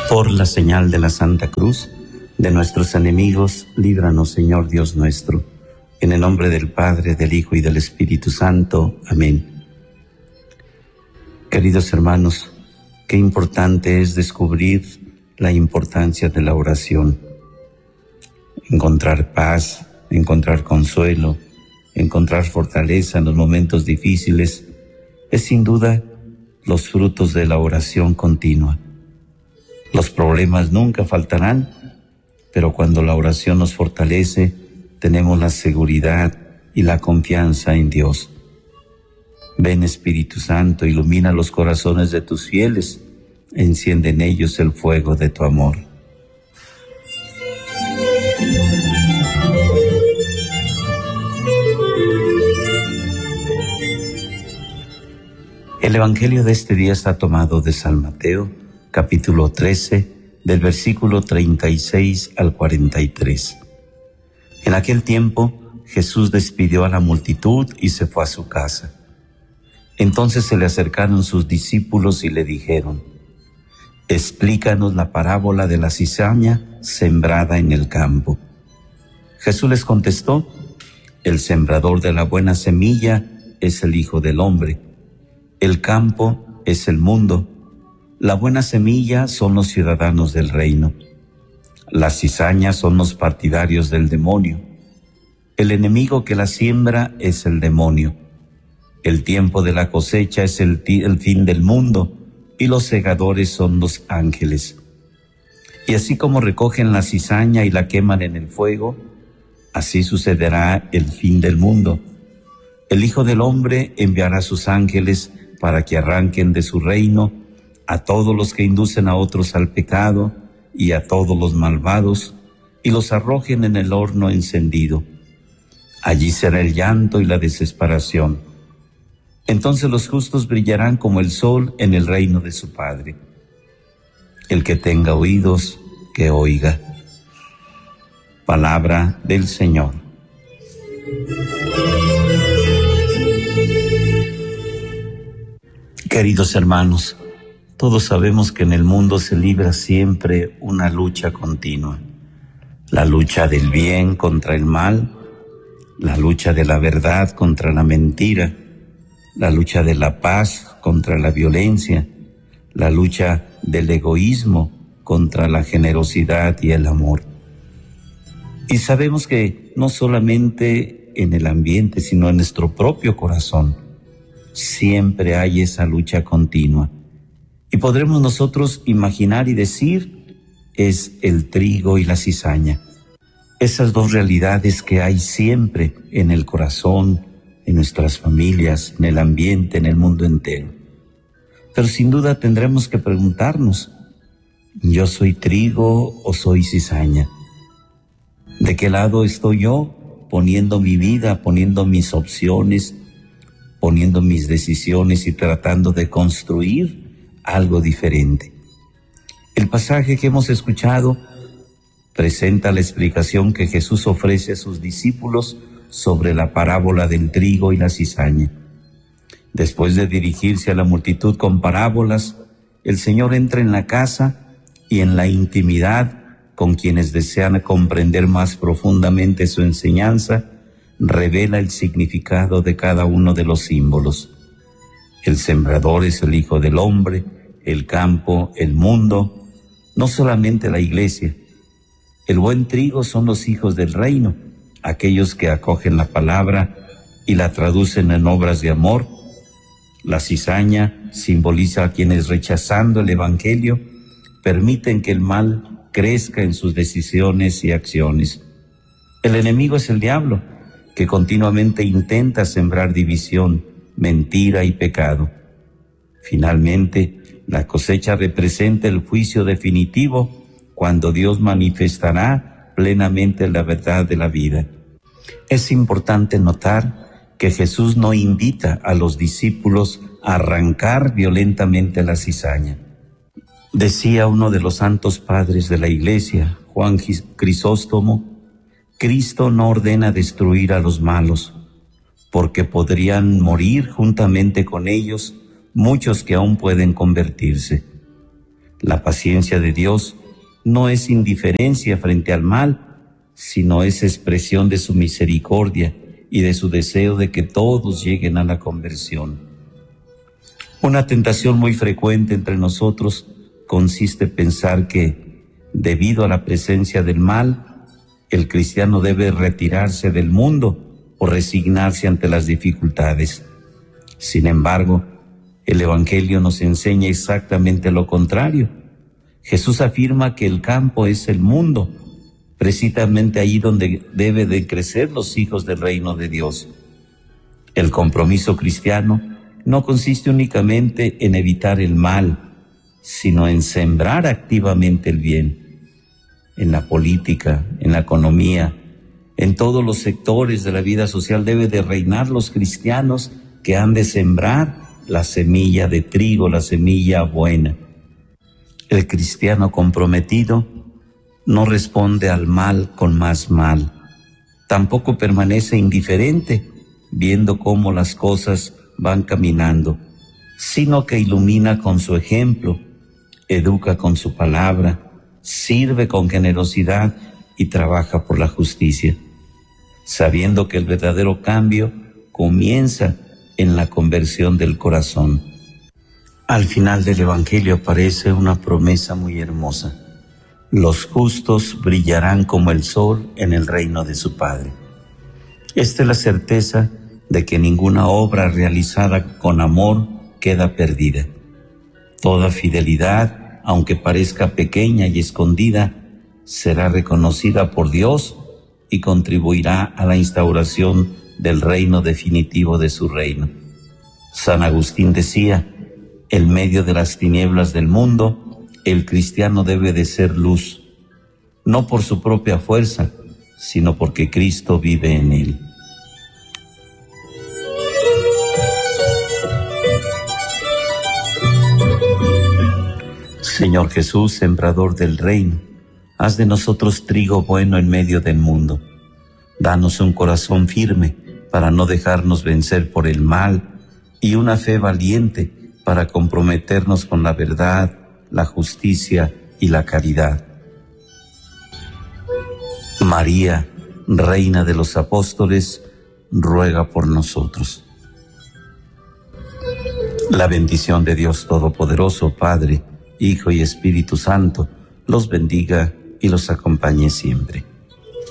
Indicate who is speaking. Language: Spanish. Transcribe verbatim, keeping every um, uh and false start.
Speaker 1: Por la señal de la Santa Cruz, de nuestros enemigos, líbranos, Señor Dios nuestro. En el nombre del Padre, del Hijo y del Espíritu Santo. Amén. Queridos hermanos, qué importante es descubrir la importancia de la oración. Encontrar paz, encontrar consuelo, encontrar fortaleza en los momentos difíciles, es sin duda los frutos de la oración continua. Los problemas nunca faltarán, pero cuando la oración nos fortalece, tenemos la seguridad y la confianza en Dios. Ven, Espíritu Santo, ilumina los corazones de tus fieles, enciende en ellos el fuego de tu amor. El Evangelio de este día está tomado de San Mateo, capítulo trece, del versículo treinta y seis al cuarenta y tres. En aquel tiempo, Jesús despidió a la multitud y se fue a su casa. Entonces se le acercaron sus discípulos y le dijeron: «Explícanos la parábola de la cizaña sembrada en el campo». Jesús les contestó: «El sembrador de la buena semilla es el Hijo del Hombre. El campo es el mundo. La buena semilla son los ciudadanos del reino. Las cizañas son los partidarios del demonio. El enemigo que la siembra es el demonio. El tiempo de la cosecha es el, el fin del mundo, y los segadores son los ángeles. Y así como recogen la cizaña y la queman en el fuego, así sucederá el fin del mundo. El Hijo del Hombre enviará a sus ángeles para que arranquen de su reino a todos los que inducen a otros al pecado y a todos los malvados, y los arrojen en el horno encendido. Allí será el llanto y la desesperación. Entonces los justos brillarán como el sol en el reino de su Padre. El que tenga oídos, que oiga». Palabra del Señor. Queridos hermanos, todos sabemos que en el mundo se libra siempre una lucha continua. La lucha del bien contra el mal, la lucha de la verdad contra la mentira, la lucha de la paz contra la violencia, la lucha del egoísmo contra la generosidad y el amor. Y sabemos que no solamente en el ambiente, sino en nuestro propio corazón, siempre hay esa lucha continua. Y podremos nosotros imaginar y decir, es el trigo y la cizaña. Esas dos realidades que hay siempre en el corazón, en nuestras familias, en el ambiente, en el mundo entero. Pero sin duda tendremos que preguntarnos, ¿yo soy trigo o soy cizaña? ¿De qué lado estoy yo poniendo mi vida, poniendo mis opciones, poniendo mis decisiones y tratando de construir algo diferente? El pasaje que hemos escuchado presenta la explicación que Jesús ofrece a sus discípulos sobre la parábola del trigo y la cizaña. Después de dirigirse a la multitud con parábolas, el Señor entra en la casa y en la intimidad con quienes desean comprender más profundamente su enseñanza, revela el significado de cada uno de los símbolos. El sembrador es el Hijo del Hombre, el campo, el mundo, no solamente la iglesia. El buen trigo son los hijos del reino, aquellos que acogen la palabra y la traducen en obras de amor. La cizaña simboliza a quienes, rechazando el Evangelio, permiten que el mal crezca en sus decisiones y acciones. El enemigo es el diablo, que continuamente intenta sembrar división, mentira y pecado. Finalmente, la cosecha representa el juicio definitivo, cuando Dios manifestará plenamente la verdad de la vida. Es importante notar que Jesús no invita a los discípulos a arrancar violentamente la cizaña. Decía uno de los santos padres de la Iglesia, Juan Crisóstomo, Cristo no ordena destruir a los malos, porque podrían morir juntamente con ellos muchos que aún pueden convertirse. La paciencia de Dios no es indiferencia frente al mal, sino es expresión de su misericordia y de su deseo de que todos lleguen a la conversión. Una tentación muy frecuente entre nosotros consiste en pensar que, debido a la presencia del mal, el cristiano debe retirarse del mundo o resignarse ante las dificultades. Sin embargo, el Evangelio nos enseña exactamente lo contrario. Jesús afirma que el campo es el mundo, precisamente ahí donde deben de crecer los hijos del reino de Dios. El compromiso cristiano no consiste únicamente en evitar el mal, sino en sembrar activamente el bien. En la política, en la economía, en todos los sectores de la vida social debe de reinar los cristianos que han de sembrar la semilla de trigo, la semilla buena. El cristiano comprometido no responde al mal con más mal. Tampoco permanece indiferente viendo cómo las cosas van caminando, sino que ilumina con su ejemplo, educa con su palabra, sirve con generosidad y trabaja por la justicia, sabiendo que el verdadero cambio comienza en la conversión del corazón. Al final del Evangelio aparece una promesa muy hermosa. Los justos brillarán como el sol en el reino de su Padre. Esta es la certeza de que ninguna obra realizada con amor queda perdida. Toda fidelidad, aunque parezca pequeña y escondida, será reconocida por Dios y contribuirá a la instauración del reino definitivo de su reino. San Agustín decía: en medio de las tinieblas del mundo, el cristiano debe de ser luz, no por su propia fuerza, sino porque Cristo vive en él. Señor Jesús, sembrador del reino, haz de nosotros trigo bueno en medio del mundo. Danos un corazón firme para no dejarnos vencer por el mal y una fe valiente para comprometernos con la verdad, la justicia y la caridad. María, Reina de los Apóstoles, ruega por nosotros. La bendición de Dios Todopoderoso, Padre, Hijo y Espíritu Santo, los bendiga y los acompañe siempre.